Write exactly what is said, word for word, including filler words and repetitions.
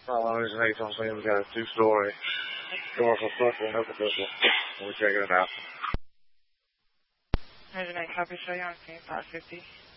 Oh, there's an eight on scene. We got a two-story commercial structure in Open Pistol. We're checking it out. There's an eight copy, show you on scene, five fifty.